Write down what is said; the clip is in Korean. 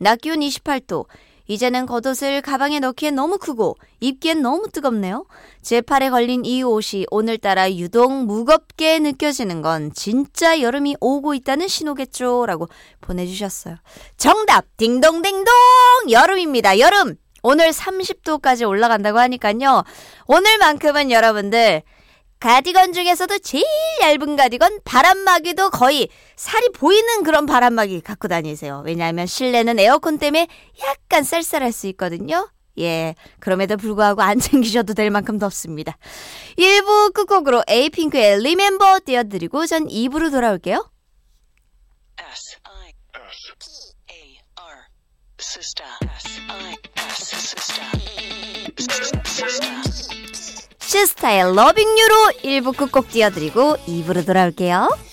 낮 기온 28도. 이제는 겉옷을 가방에 넣기엔 너무 크고 입기엔 너무 뜨겁네요. 제 팔에 걸린 이 옷이 오늘따라 유독 무겁게 느껴지는 건 진짜 여름이 오고 있다는 신호겠죠? 라고 보내주셨어요. 정답! 딩동댕동! 여름입니다. 여름! 오늘 30도까지 올라간다고 하니까요. 오늘만큼은 여러분들 가디건 중에서도 제일 얇은 가디건 바람막이도 거의 살이 보이는 그런 바람막이 갖고 다니세요. 왜냐하면 실내는 에어컨 때문에 약간 쌀쌀할 수 있거든요. 예, 그럼에도 불구하고 안 챙기셔도 될 만큼 덥습니다. 1부 끝곡으로 에이핑크의 Remember 띄워드리고 전 2부로 돌아올게요. S-I-S-T-A-R Sister S-I-S Sister 시스타의 Loving You로 1부 끝곡 띄워드리고 2부로 돌아올게요.